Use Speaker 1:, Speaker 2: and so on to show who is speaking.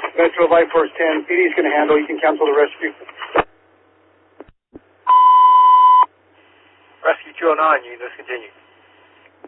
Speaker 1: Metro Life Force 10, PD is going to handle. You can cancel the rescue.
Speaker 2: Rescue 209, units continue.